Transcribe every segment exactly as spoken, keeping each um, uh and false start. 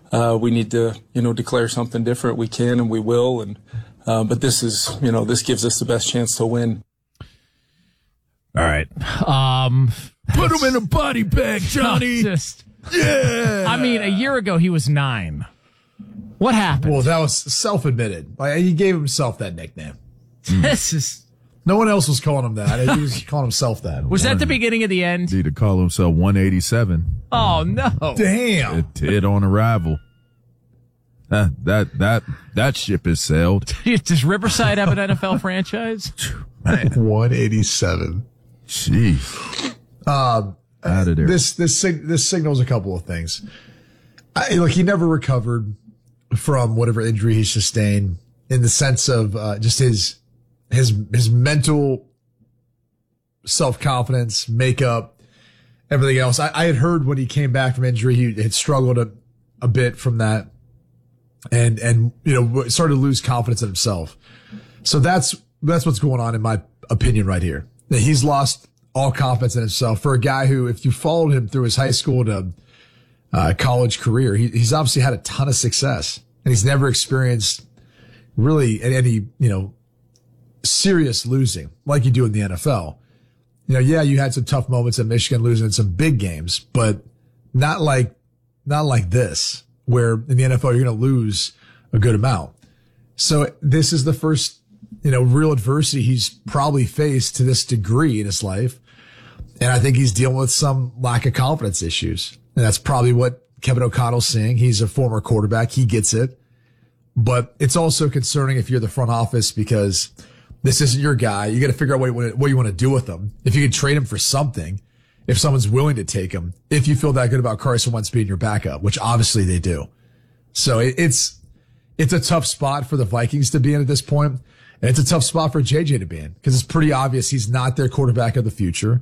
uh, we need to, you know, declare something different. We can and we will. And uh, but this is, you know, this gives us the best chance to win. All right. Um, Put him in a body bag, Johnny. Just, yeah. I mean, a year ago he was nine. What happened? Well, that was self-admitted. Like, he gave himself that nickname. This is. No one else was calling him that. He was calling himself that. Was that the beginning of the end? Need to call himself one eighty-seven. Oh no! Damn. Ted on arrival. That that that that ship is sailed. Does Riverside have an N F L franchise? one eighty-seven. Jeez. Um, Out of there. This this sig- this signals a couple of things. I, look, he never recovered from whatever injury he sustained, in the sense of uh, just his his his mental self-confidence, makeup, everything else. I, I had heard when he came back from injury, he had struggled a, a bit from that, and and you know started to lose confidence in himself. So that's that's what's going on, in my opinion, right here. That he's lost all confidence in himself for a guy who, if you followed him through his high school to uh, college career, he, he's obviously had a ton of success, and he's never experienced really any, you know, serious losing like you do in the N F L. You know, yeah, you had some tough moments at Michigan, losing in some big games, but not like, not like this, where in the N F L, you're going to lose a good amount. So this is the first, you know, real adversity he's probably faced to this degree in his life. And I think he's dealing with some lack of confidence issues. And that's probably what Kevin O'Connell's saying. He's a former quarterback. He gets it. But it's also concerning if you're the front office, because this isn't your guy. You got to figure out what you, want to, what you want to do with him. If you can trade him for something, if someone's willing to take him, if you feel that good about Carson Wentz being your backup, which obviously they do. So it, it's, it's a tough spot for the Vikings to be in at this point. And it's a tough spot for J J to be in, because it's pretty obvious he's not their quarterback of the future.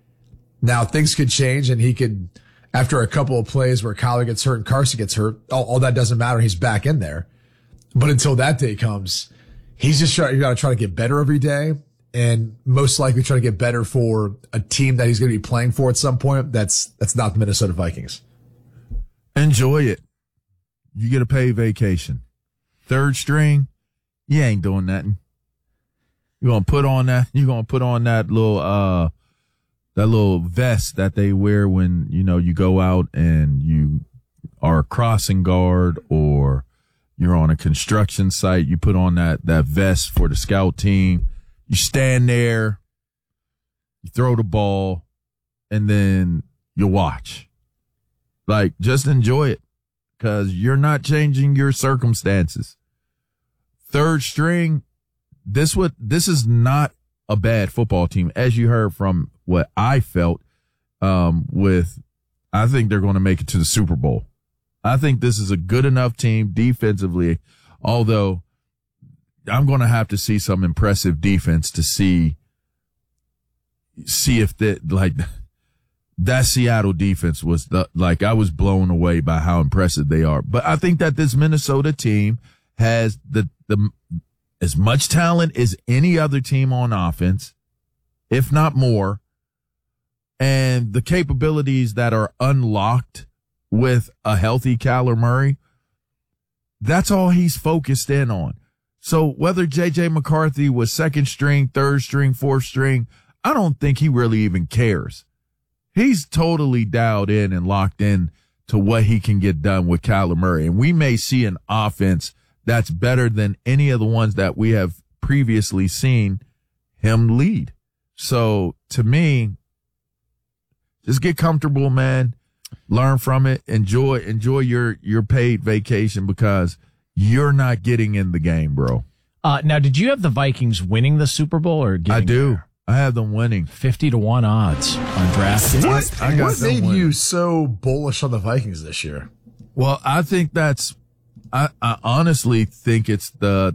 Now things could change, and he could, after a couple of plays where Kyler gets hurt and Carson gets hurt, all, all that doesn't matter. He's back in there. But until that day comes, he's just trying, you got to try to get better every day, and most likely try to get better for a team that he's going to be playing for at some point. That's, that's not the Minnesota Vikings. Enjoy it. You get a paid vacation. Third string, you ain't doing nothing. You're going to put on that, you're going to put on that little, uh, that little vest that they wear when, you know, you go out and you are a crossing guard or you're on a construction site. You put on that, that vest for the scout team. You stand there, you throw the ball, and then you watch. Like, just enjoy it, because you're not changing your circumstances. Third string, this would, this is not a bad football team, as you heard from what I felt, um, with, I think they're going to make it to the Super Bowl. I think this is a good enough team defensively, although I'm going to have to see some impressive defense to see, see if that, like, that Seattle defense was the, like, I was blown away by how impressive they are. But I think that this Minnesota team has the, the, as much talent as any other team on offense, if not more, and the capabilities that are unlocked with a healthy Kyler Murray. That's all he's focused in on. So whether J J McCarthy was second string, third string, fourth string, I don't think he really even cares. He's totally dialed in and locked in to what he can get done with Kyler Murray. And we may see an offense that's better than any of the ones that we have previously seen him lead. So to me, just get comfortable, man. Learn from it. Enjoy, enjoy your, your paid vacation, because you're not getting in the game, bro. Uh, now, did you have the Vikings winning the Super Bowl or getting I do. There? I have them winning. fifty to one odds on DraftKings. What, I got what made winning. you so bullish on the Vikings this year? Well, I think that's, I, I honestly think it's the,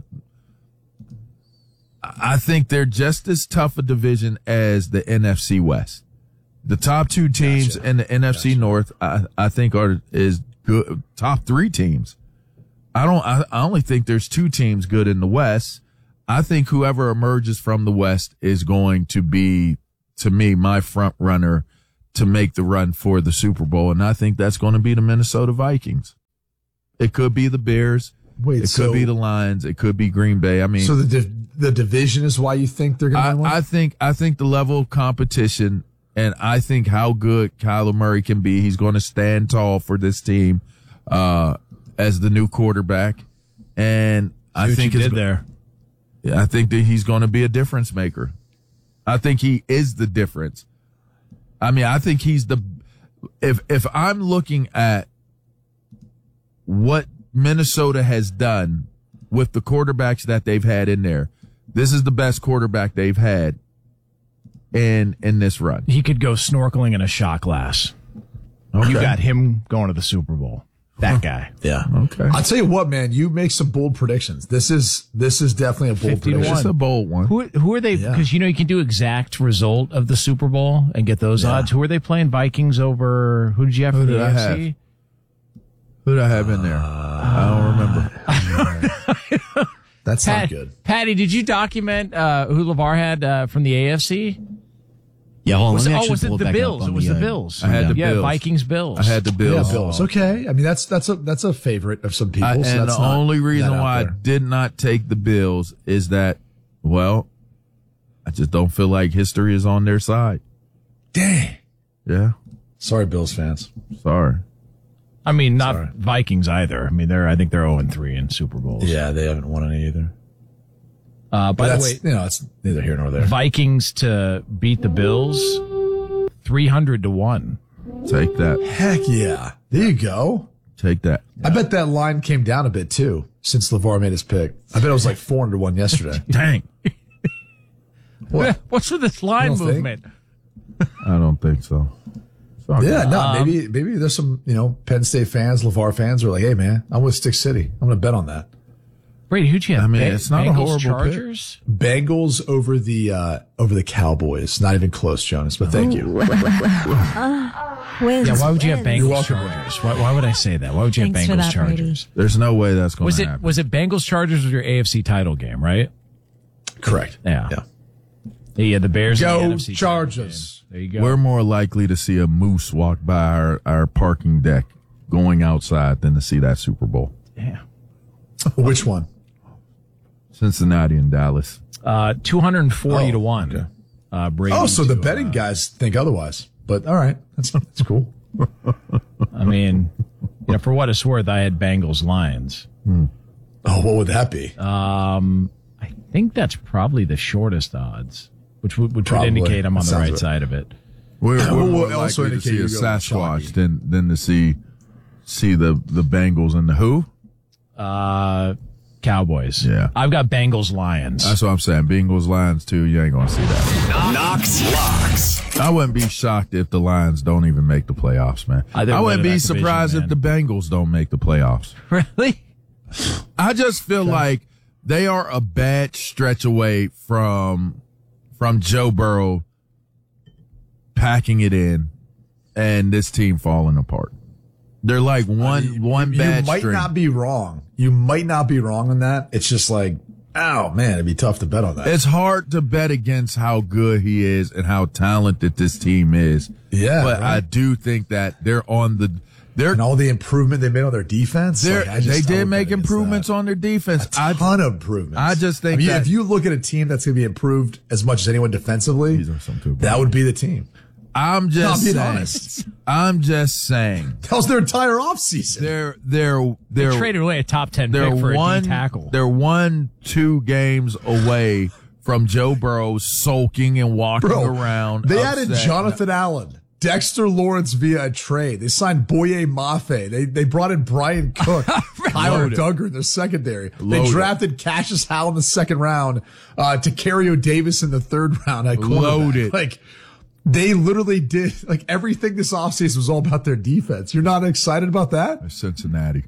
I think they're just as tough a division as the N F C West. The top two teams Gotcha. in the N F C Gotcha. North, I, I think are, is good. Top three teams. I don't, I, I only think there's two teams good in the West. I think whoever emerges from the West is going to be, to me, my front runner to make the run for the Super Bowl. And I think that's going to be the Minnesota Vikings. It could be the Bears. Wait, it so, could be the Lions. It could be Green Bay. I mean, so the div- the division is why you think they're going to I, win one? I think I think the level of competition, and I think how good Kyler Murray can be. He's going to stand tall for this team uh, as the new quarterback, and I what think you it's did there. Yeah, I think that he's going to be a difference maker. I think he is the difference. I mean, I think he's the, if, if I'm looking at what Minnesota has done with the quarterbacks that they've had in there, this is the best quarterback they've had in, in this run. He could go snorkeling in a shot glass. Okay. You got him going to the Super Bowl. That guy. Yeah. Okay. I'll tell you what, man, you make some bold predictions. This is, this is definitely a bold fifty to prediction. It's a bold one. Who who are they? Because you know you can do exact result of the Super Bowl and get those Yeah. odds. Who are they playing? Vikings over? Who did you have Who for did the I A F have? C? Who did I have in there? I don't remember. That's Pat, not good. Patty, did you document uh, who LeVar had uh, from the A F C? Yeah, hold on. Was let it, me oh, actually was it pull the back up Bills? on It was the uh, Bills. I had the yeah, Bills. Vikings Bills. I had the Yeah, Bills. Bills. Okay. I mean, that's, that's a, that's a favorite of some people. I, so and that's the not only reason that out why I there. did not take the Bills is that, well, I just don't feel like history is on their side. Dang. Yeah. Sorry, Bills fans. Sorry. I mean, not Sorry. Vikings either. I mean, they're I think they're zero and three in Super Bowls. Yeah, they haven't won any either. Uh, But by the that's, way, you know, it's neither here nor there. Vikings to beat the Bills, three hundred to one. Take that. Heck yeah. There you go. Take that. I bet that line came down a bit too since LeVar made his pick. I bet it was like four hundred to one yesterday. Dang. What? What's with this line You don't think? movement? I don't think so. It's all Yeah, good. no, Um, maybe maybe there's some, you know, Penn State fans, LeVar fans who are like, hey man, I'm with Stick City. I'm gonna bet on that. Brady, who'd you have? I mean, Ba- it's not a Bengals, horrible pick. Chargers? Bengals over the uh over the Cowboys. Not even close, Jonas, but thank you. Wins, Yeah, why would you have wins. Bengals welcome, Chargers? Why, why would I say that? Why would you Thanks for have Bengals that, Brady. Chargers? There's no way that's going Was to it happen. was it Bengals Chargers was your A F C title game, right? Correct. Yeah. Yeah. Yeah, the Bears. in the Go N F C title Chargers. game. There you go. We're more likely to see a moose walk by our, our parking deck going outside than to see that Super Bowl. yeah. Which one? Cincinnati and Dallas. Uh, two hundred forty Oh, to one. okay. Uh, Brady Oh, so the to, betting uh, guys think otherwise. But all right. That's that's cool. I mean, you know, for what it's worth, I had Bengals Lions. Oh, what would that be? Um, I think that's probably the shortest odds, which would, which would Probably. indicate I'm on That the sounds right right. side of it. We're, we're Well, more we'll also likely to indicate see a you go with Sasquatch Shockey. than than to see see the the Bengals and the who. Uh, Cowboys. Yeah. I've got Bengals Lions. That's what I'm saying. Bengals Lions too. You ain't gonna see that. Knox Locks. I wouldn't be shocked if the Lions don't even make the playoffs, man. I think I wouldn't we're be in that division, surprised man. if the Bengals don't make the playoffs. Really? I just feel like they are a bad stretch away from from Joe Burrow packing it in and this team falling apart. They're like one one you bad might string. not be wrong. You might not be wrong on that. It's just like, oh man, it'd be tough to bet on that. It's hard to bet against how good he is and how talented this team is. Yeah, but right. I do think that they're on the they're and all the improvement they made on their defense. they're like, I just- they I did would make bet against improvements that. on their defense. A ton of improvements. I just think I mean, that- if you look at a team that's going to be improved as much as anyone defensively, These are some good that would be the team. I'm just I'm being saying. honest. I'm just saying. That was their entire offseason. They're they're they're They traded away a top ten they're pick for one a D tackle. they're one two games away from Joe Burrow sulking and walking Bro, around. they added upset. Jonathan Allen, Dexter Lawrence via a trade. They signed Boye Mafe. They they brought in Brian Cook, Tyler Loaded. Duggar in their secondary. They Loaded. drafted Cassius Howell in the second round, uh, Tacario Davis in the third round at cornerback. Loaded. Like, they literally did, like, everything this offseason was all about their defense. You're not excited about that? Cincinnati.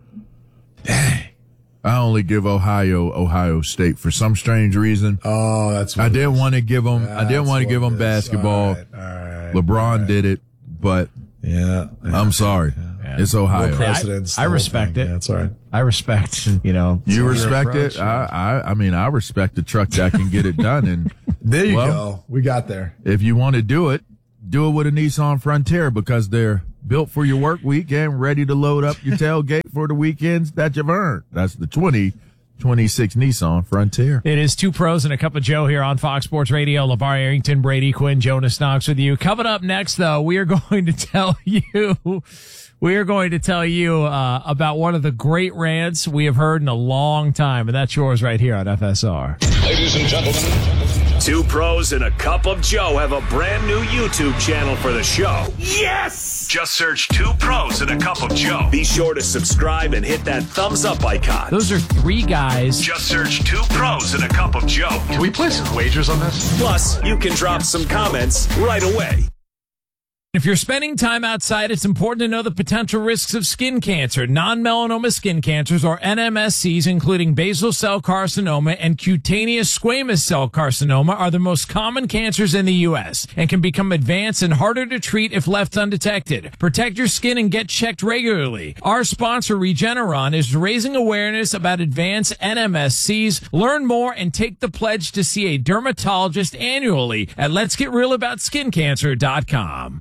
Dang. I only give Ohio Ohio State for some strange reason. Oh, that's what I it didn't is. want to give them. I didn't That's want to give what them it is. basketball. All right, all right, LeBron did it, but Yeah. I'm sorry. Yeah. It's Ohio. No precedents. I- I the whole respect thing. it. Yeah, that's all right. I respect, you know. You your respect approach. it? I, I I mean, I respect the truck that can get it done. And There you Well, go. We got there. if you want to do it, do it with a Nissan Frontier because they're built for your work week and ready to load up your tailgate for the weekends that you've earned. That's the twenty twenty-six Nissan Frontier. It is Two Pros and a Cup of Joe here on Fox Sports Radio. LeVar Arrington, Brady Quinn, Jonas Knox with you. Coming up next, though, we are going to tell you, we are going to tell you uh, about one of the great rants we have heard in a long time, and that's yours right here on F S R. Ladies and gentlemen, Two Pros and a Cup of Joe have a brand new YouTube channel for the show. Yes! Just search Two Pros and a Cup of Joe. Be sure to subscribe and hit that thumbs up icon. Those are three guys. Just search Two Pros and a Cup of Joe. Can we play some wagers on this? Plus, you can drop some comments right away. If you're spending time outside, it's important to know the potential risks of skin cancer. Non-melanoma skin cancers, or N M S Cs, including basal cell carcinoma and cutaneous squamous cell carcinoma, are the most common cancers in the U S and can become advanced and harder to treat if left undetected. Protect your skin and get checked regularly. Our sponsor, Regeneron, is raising awareness about advanced N M S Cs. Learn more and take the pledge to see a dermatologist annually at lets get real about skin cancer dot com.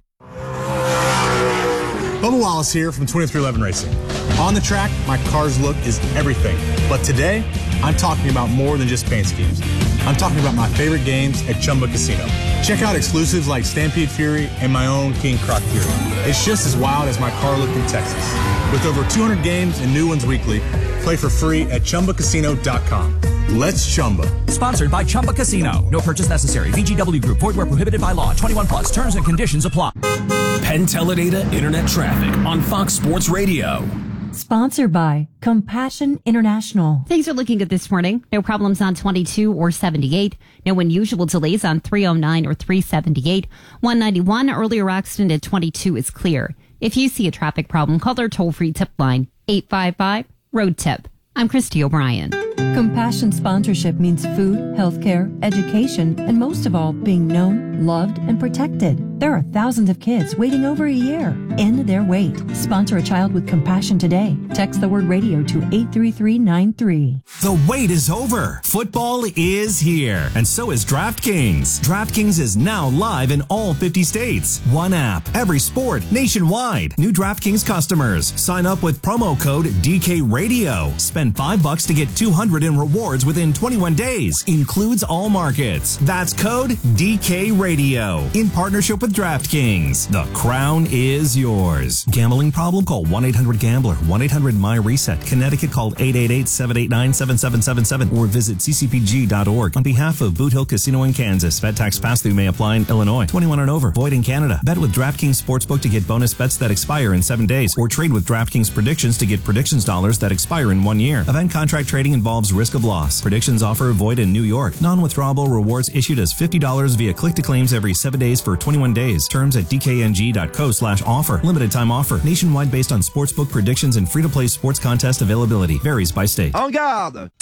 Bubba Wallace here from twenty-three eleven Racing. On the track, my car's look is everything. But today, I'm talking about more than just paint schemes. I'm talking about my favorite games at Chumba Casino. Check out exclusives like Stampede Fury and my own King Croc Fury. It's just as wild as my car look in Texas. With over two hundred games and new ones weekly, play for free at Chumba Casino dot com. Let's Chumba. Sponsored by Chumba Casino. No purchase necessary. V G W Group. Void where prohibited by law. twenty-one plus. Terms and conditions apply. Penn Teledata Internet Traffic on Fox Sports Radio. Sponsored by Compassion International. Things are looking good this morning. No problems on twenty-two or seventy-eight. No unusual delays on three oh nine or three seventy-eight. one ninety-one, earlier accident at twenty-two is clear. If you see a traffic problem, call our toll-free tip line, eight five five, road tip. I'm Christy O'Brien. Compassion sponsorship means food, healthcare, education, and most of all, being known, loved, and protected. There are thousands of kids waiting over a year. End their wait. Sponsor a child with compassion today. Text the word radio to eight three three nine three. The wait is over. Football is here. And so is DraftKings. DraftKings is now live in all fifty states. One app, every sport, nationwide. New DraftKings customers. Sign up with promo code D K Radio. Spend five bucks to get two hundred in rewards within twenty-one days. Includes all markets. That's code D K Radio. In partnership with DraftKings. The crown is yours. Gambling problem? Call one eight hundred gambler. one eight hundred my reset. Connecticut, call eight eight eight, seven eight nine, seven seven seven seven or visit c c p g dot org. On behalf of Boot Hill Casino in Kansas, bet tax pass-through may apply in Illinois. twenty-one and over. Void in Canada. Bet with DraftKings Sportsbook to get bonus bets that expire in seven days, or trade with DraftKings Predictions to get predictions dollars that expire in one year. Event contract trading involves risk of loss. Predictions offer void in New York. Non-withdrawable rewards issued as fifty dollars via click-to-claims every seven days for twenty-one days. Terms at d k n g dot co slash offer. Limited time offer. Nationwide based on sportsbook predictions and free-to-play sports contest availability. Varies by state. En garde!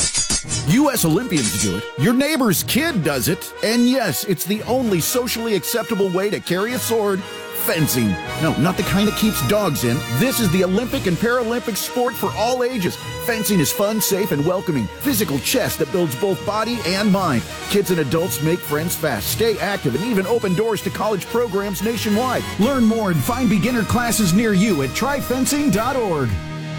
U S Olympians do it. Your neighbor's kid does it. And yes, it's the only socially acceptable way to carry a sword. Fencing. No, not the kind that keeps dogs in. This is the Olympic and Paralympic sport for all ages. Fencing is fun, safe, and welcoming. Physical chess that builds both body and mind. Kids and adults make friends fast, stay active, and even open doors to college programs nationwide. Learn more and find beginner classes near you at try fencing dot org.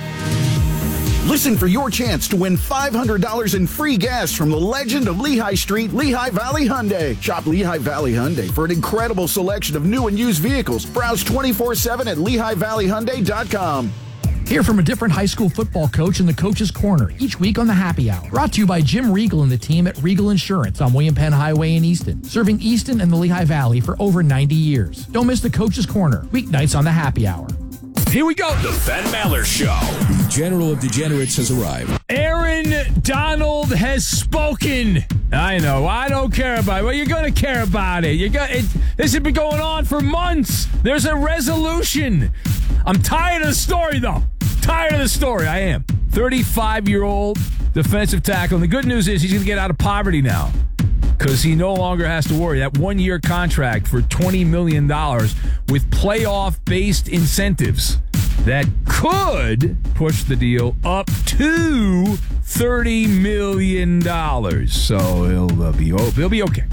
Listen for your chance to win five hundred dollars in free gas from the legend of Lehigh Street, Lehigh Valley Hyundai. Shop Lehigh Valley Hyundai for an incredible selection of new and used vehicles. Browse twenty-four seven at lehigh valley hyundai dot com. Hear from a different high school football coach in the Coach's Corner each week on the Happy Hour. Brought to you by Jim Regal and the team at Regal Insurance on William Penn Highway in Easton. Serving Easton and the Lehigh Valley for over ninety years. Don't miss the Coach's Corner, weeknights on the Happy Hour. Here we go. The Ben Maller Show. The General of Degenerates has arrived. Aaron Donald has spoken. I know. I don't care about it. Well, you're going to care about it. You got it. This has been going on for months. There's a resolution. I'm tired of the story, though. Tired of the story. I am. thirty-five-year-old defensive tackle. And the good news is he's going to get out of poverty now, because he no longer has to worry. That one-year contract for twenty million dollars with playoff-based incentives that could push the deal up to thirty million dollars. So he'll uh, be he'll be okay.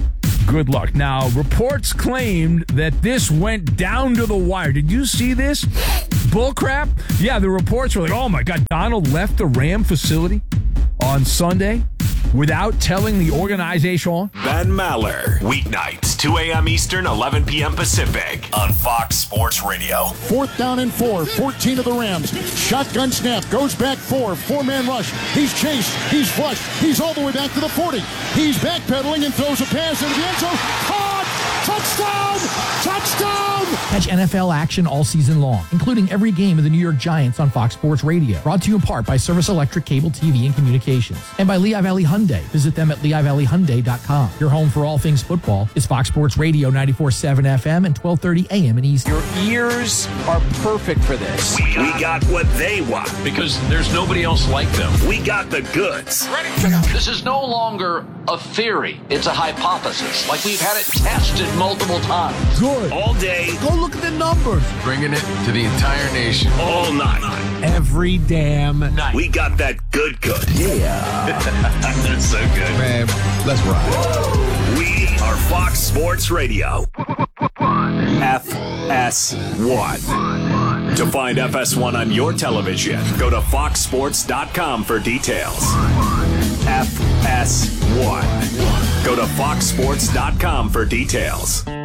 Good luck. Now, reports claimed that this went down to the wire. Did you see this? Bullcrap? Yeah, the reports were like, oh my God, Donald left the Ram facility on Sunday without telling the organization. Ben Maller, weeknights, two a.m. Eastern, eleven p.m. Pacific, on Fox Sports Radio. Fourth down and four, fourteen of the Rams. Shotgun snap, goes back four, four-man rush. He's chased, he's flushed, he's all the way back to the forty. He's backpedaling and throws a pass into the end zone. Caught! Touchdown! Touchdown! Catch N F L action all season long, including every game of the New York Giants on Fox Sports Radio. Brought to you in part by Service Electric Cable T V and Communications. And by Lehigh Valley Hyundai. Visit them at lehigh valley hyundai dot com. Your home for all things football is Fox Sports Radio ninety-four point seven F M and twelve thirty A M in East. Your ears are perfect for this. We got, we got what they want. Because there's nobody else like them. We got the goods. Ready? This is no longer a theory. It's a hypothesis. Like we've had it tested multiple times. Good. All day. Go look at the numbers. Bringing it to the entire nation. All night. Every damn night. We got that good good. Yeah. That's so good. Man, let's ride. We are Fox Sports Radio. F S one. To find F S one on your television, go to fox sports dot com for details. F S one. Go to fox sports dot com for details.